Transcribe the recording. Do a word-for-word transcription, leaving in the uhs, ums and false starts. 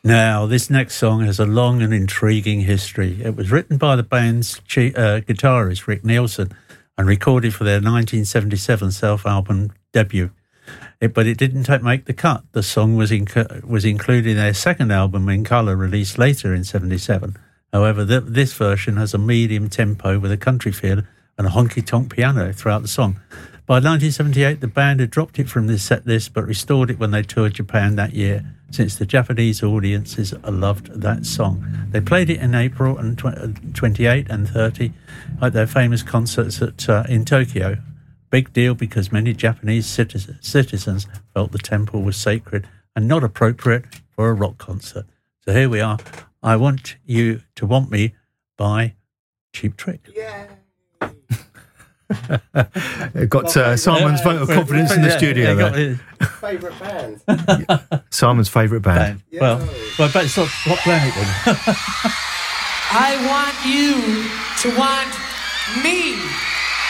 Now, this next song has a long and intriguing history. It was written by the band's chi- uh, guitarist, Rick Nielsen, and recorded for their nineteen seventy-seven self-album debut. It, but it didn't take, make the cut. The song was inc- was included in their second album, In Colour, released later in seventy-seven. However, th- this version has a medium tempo with a country feel and a honky-tonk piano throughout the song. By nineteen seventy-eight, the band had dropped it from this set list, but restored it when they toured Japan that year, since the Japanese audiences loved that song. They played it in April and tw- twenty-eight and thirty at their famous concerts at, uh, in Tokyo. Big deal because many Japanese citizens, citizens felt the temple was sacred and not appropriate for a rock concert. So here we are. I Want You to Want Me by Cheap Trick. Yeah. It got uh, Simon's vote of confidence in the studio there. Favourite band? Simon's favourite band. band. Yeah. Well, well, but it's not what planet then. I want you to want me.